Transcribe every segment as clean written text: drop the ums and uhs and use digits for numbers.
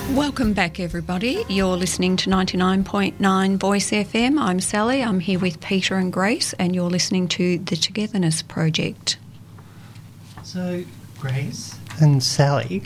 Welcome back, everybody. You're listening to 99.9 Voice FM. I'm Sally. I'm here with Peter and Grace, and you're listening to the Togetherness Project. So, Grace and Sally,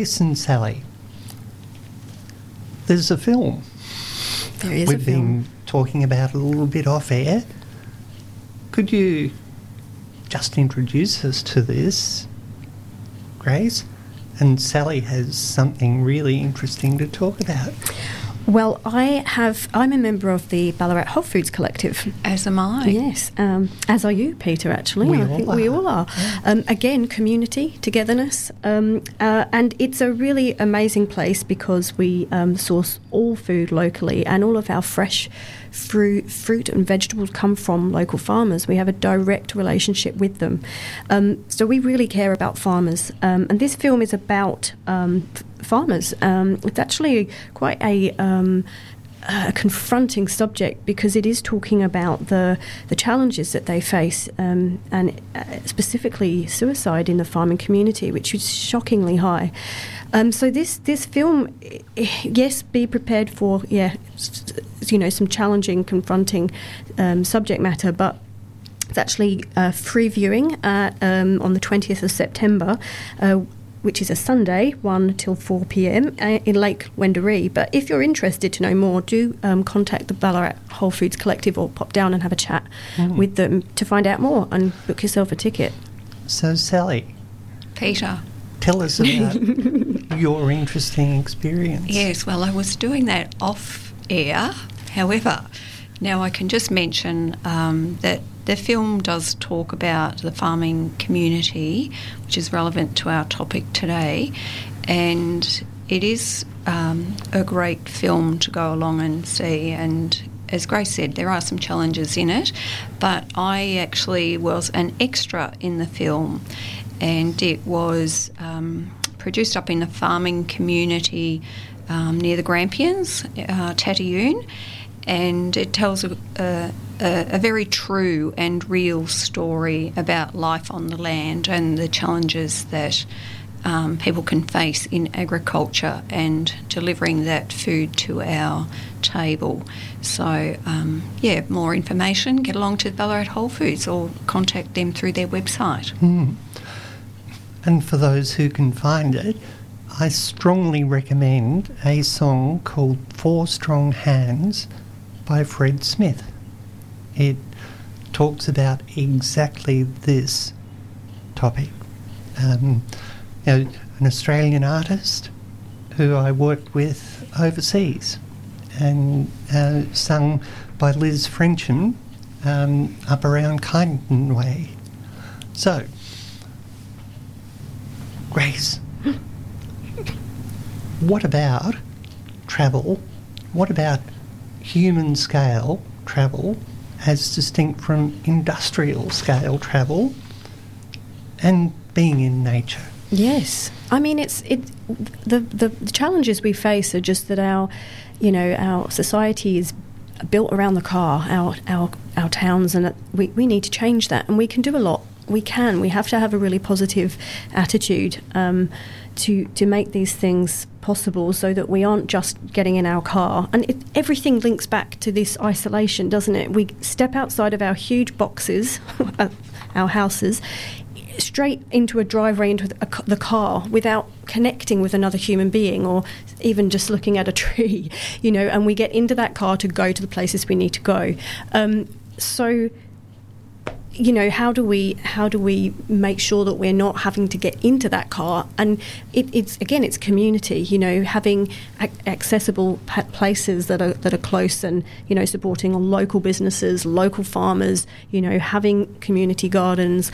there's a film. There is We've been talking about it a little bit off air. Could you just introduce us to this, Grace? And Sally has something really interesting to talk about. Well, I'm a member of the Ballarat Whole Foods Collective. As am I. Yes, as are you, Peter, actually. We all are. Yeah. Again, community, togetherness. And it's a really amazing place because we source all food locally, and all of our fresh fruit and vegetables come from local farmers. We have a direct relationship with them. So we really care about farmers. And this film is about farmers. It's actually quite a confronting subject because it is talking about the challenges that they face, and specifically suicide in the farming community, which is shockingly high. So this film, yes, be prepared for some challenging, confronting subject matter, but it's actually free viewing on the 20th of September. Which is a Sunday, 1 till 4 p.m. In Lake Wendouree. But if you're interested to know more, do contact the Ballarat Whole Foods Collective or pop down and have a chat with them to find out more and book yourself a ticket. So, Sally. Peter. Tell us about your interesting experience. Yes, well, I was doing that off air. However, now I can just mention that the film does talk about the farming community, which is relevant to our topic today, and it is a great film to go along and see. And as Grace said, there are some challenges in it, but I actually was an extra in the film, and it was produced up in the farming community near the Grampians, Tatayoon. And it tells a very true and real story about life on the land and the challenges that people can face in agriculture and delivering that food to our table. So, more information, get along to Ballarat Whole Foods or contact them through their website. And for those who can find it, I strongly recommend a song called Four Strong Hands by Fred Smith. It talks about exactly this topic. An Australian artist who I worked with overseas, and sung by Liz Frencham up around Kyneton Way. So, Grace, what about travel? What about human scale travel as distinct from industrial scale travel and being in nature? Yes, I mean the challenges we face are just that our society is built around the car, our towns, and we need to change that, and we can do a lot. We have to have a really positive attitude to make these things possible, so that we aren't just getting in our car. And everything links back to this isolation, doesn't it? We step outside of our huge boxes, our houses, straight into a driveway, into the car, without connecting with another human being, or even just looking at a tree, and we get into that car to go to the places we need to go. So how do we make sure that we're not having to get into that car? And it's community, having accessible places that are close, and supporting local businesses, local farmers, having community gardens,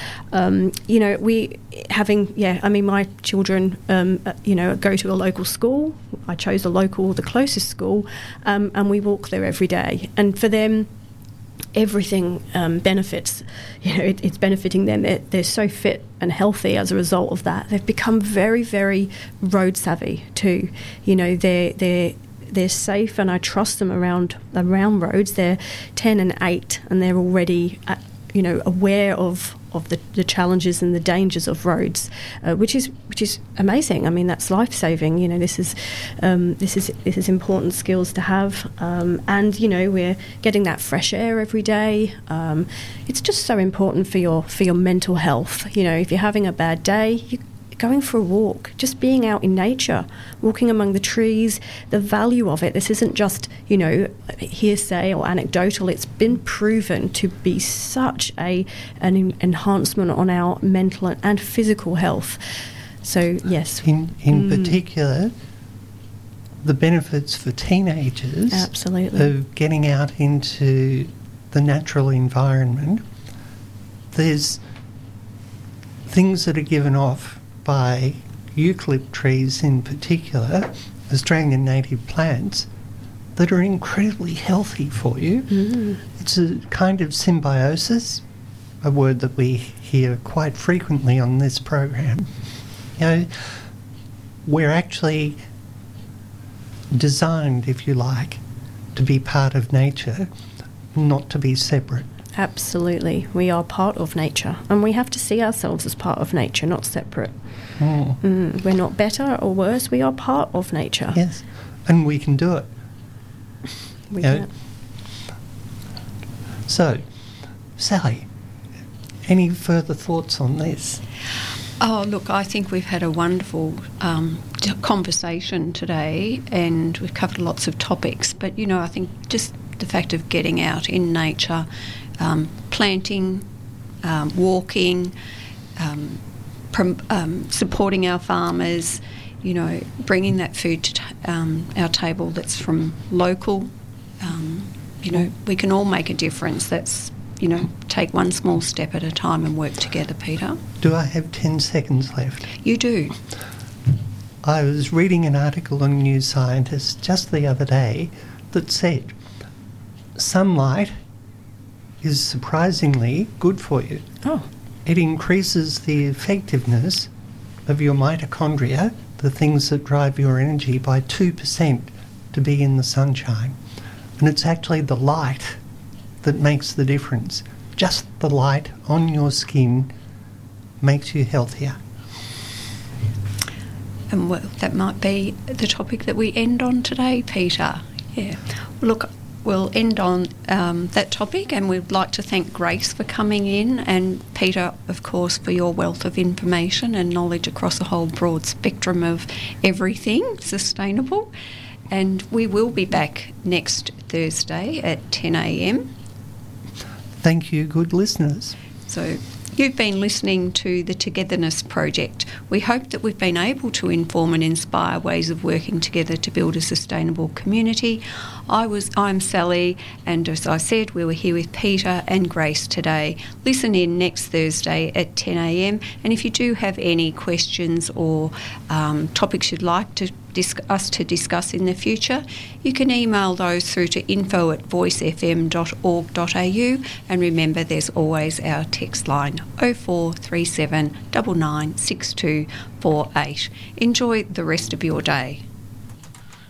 my children go to a local school. I chose the closest school, and we walk there every day, and for them everything benefits. It's benefiting them. They're so fit and healthy as a result of that. They've become very, very road savvy too. They're safe, and I trust them around roads. They're 10 and 8, and they're already aware of the challenges and the dangers of roads, which is amazing. I mean, that's life-saving. This is important skills to have, and we're getting that fresh air every day. It's just so important for your mental health. If you're having a bad day, going for a walk, just being out in nature, walking among the trees, the value of it. This isn't just, hearsay or anecdotal. It's been proven to be such an enhancement on our mental and physical health. So, yes. In particular, the benefits for teenagers absolutely of getting out into the natural environment. There's things that are given off by eucalypt trees in particular, Australian native plants, that are incredibly healthy for you. It's a kind of symbiosis, a word that we hear quite frequently on this program. We're actually designed, if you like, to be part of nature, not to be separate. Absolutely. We are part of nature, and we have to see ourselves as part of nature, not separate. We're not better or worse. We are part of nature. Yes, and we can do it. We can. So, Sally, any further thoughts on this? Oh, look, I think we've had a wonderful conversation today, and we've covered lots of topics. But, I think just the fact of getting out in nature, planting, walking, supporting our farmers, bringing that food to our table that's from local, we can all make a difference. That's, take one small step at a time and work together, Peter. Do I have 10 seconds left? You do. I was reading an article on New Scientist just the other day that said sunlight is surprisingly good for you. Oh. It increases the effectiveness of your mitochondria, the things that drive your energy, by 2% to be in the sunshine. And it's actually the light that makes the difference. Just the light on your skin makes you healthier. And that might be the topic that we end on today, Peter. Yeah. Look, we'll end on that topic, and we'd like to thank Grace for coming in, and Peter, of course, for your wealth of information and knowledge across a whole broad spectrum of everything sustainable. And we will be back next Thursday at 10 a.m. Thank you, good listeners. So you've been listening to the Togetherness Project. We hope that we've been able to inform and inspire ways of working together to build a sustainable community. I'm Sally, and as I said, we were here with Peter and Grace today. Listen in next Thursday at 10 a.m. And if you do have any questions or topics you'd like us to discuss in the future, you can email those through to info@voicefm.org.au, and remember there's always our text line 0437 996248. Enjoy the rest of your day.